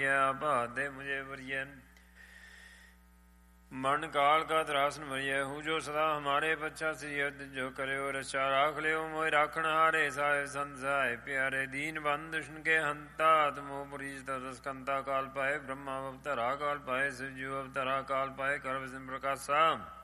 भादे मुझे वरिय मन काल का त्रासन वरिय हूँ जो सदा हमारे पच्छा श्री जो करे रक्षा राख लियो मोह राखण हारे साहेब संसाय प्यारे दीन बंद के हंता तुमोपुरी स्कंता काल पाए ब्रह्मा अवतरा काल पाए शिवजू अवतरा काल पाए कर्व सिंह प्रकाशा